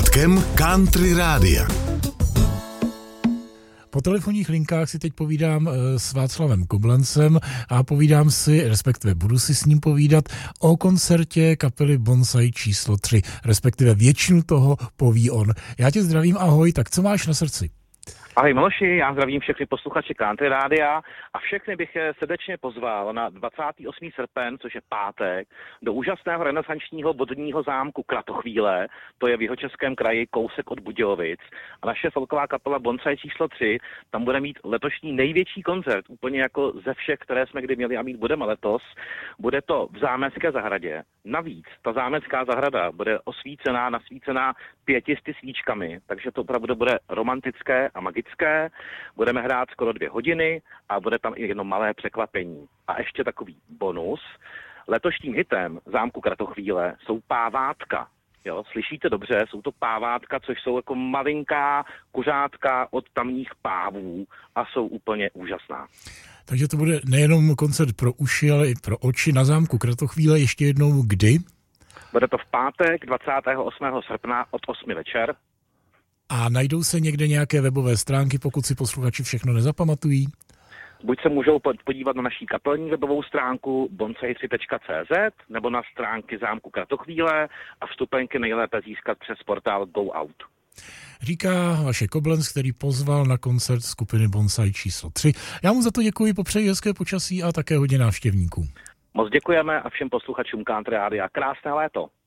začátkem Country Rádia. Po telefonních linkách si teď povídám s Václavem Koblencem a povídám si, respektive budu si s ním povídat o koncertě kapely Bonsai číslo 3, respektive většinu toho poví on. Já tě zdravím, ahoj, tak co máš na srdci? Ahoj Miloši, já zdravím všechny posluchače Country Rádia a všechny bych je srdečně pozval na 28. srpen, což je pátek, do úžasného renesančního vodního zámku Kratochvíle, to je v Jihočeském kraji kousek od Budějovic. A naše folková kapela Bonsai číslo 3 tam bude mít letošní největší koncert, úplně jako ze všech, které jsme kdy měli a mít budeme letos. Bude to v Zámecké zahradě. Navíc ta Zámecká zahrada bude nasvícená 500 svíčkami, takže to opravdu bude romantické a magické. Budeme hrát skoro 2 hodiny a bude tam i jedno malé překvapení. A ještě takový bonus. Letošním hitem zámku Kratochvíle jsou pávátka. Jo, slyšíte dobře, jsou to pávátka, což jsou jako malinká kuřátka od tamních pávů a jsou úplně úžasná. Takže to bude nejenom koncert pro uši, ale i pro oči na zámku Kratochvíle. Ještě jednou kdy? Bude to v pátek 28. srpna od 8 večer. A najdou se někde nějaké webové stránky, pokud si posluchači všechno nezapamatují? Buď se můžou podívat na naší kapelní webovou stránku bonsai3.cz nebo na stránky zámku Kratochvíle a vstupenky nejlépe získat přes portál Go Out. Říká Vašek Koblenc, který pozval na koncert skupiny Bonsai číslo 3. Já mu za to děkuji, popřeji hezké počasí a také hodně návštěvníků. Moc děkujeme a všem posluchačům Country Rádia krásné léto.